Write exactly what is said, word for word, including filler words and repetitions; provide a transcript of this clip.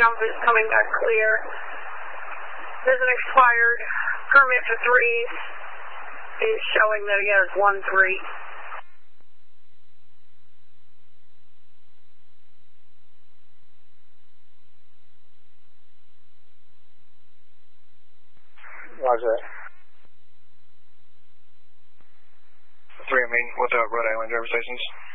jump is coming back clear. There's an expired permit for threes. It's showing that again it's one three. Roger that. Three, I mean, with the Rhode Island driver's license.